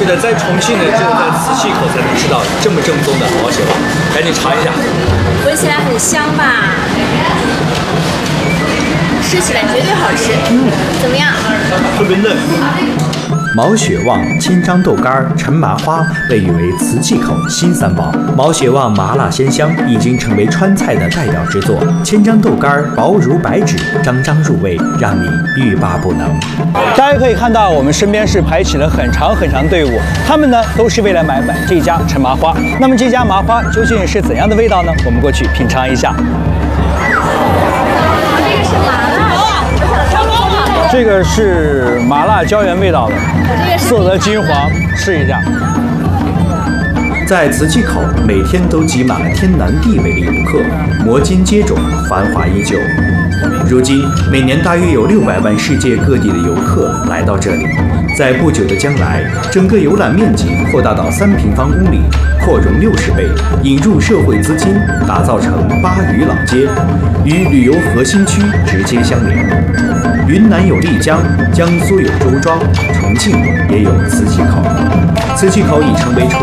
得在重庆呢，只有在磁器口才能吃到这么正宗的毛血旺，赶紧尝一下。 闻起来很香吧？吃起来绝对好吃。怎么样？ 特别嫩。 毛血旺、千张豆干、陈麻花被誉为瓷器口新三宝。毛血旺麻辣鲜香，已经成为川菜的代表之作。千张豆干薄如白纸，张张入味，让你欲罢不能。 大家可以看到，我们身边是排起了很长很长队伍，他们呢都是为了买这家陈麻花。那么这家麻花究竟是怎样的味道呢？我们过去品尝一下。这个是麻辣椒盐味道的，色泽金黄，试一下。 在瓷器口，每天都挤满了天南地北的游客，摩肩接踵，繁华依旧。如今，每年大约有600万世界各地的游客来到这里。在不久的将来，整个游览面积扩大到3平方公里，扩容60倍，引入社会资金，打造成巴渝老街，与旅游核心区直接相连。云南有丽江，江苏有周庄，重庆也有磁器口。磁器口已成为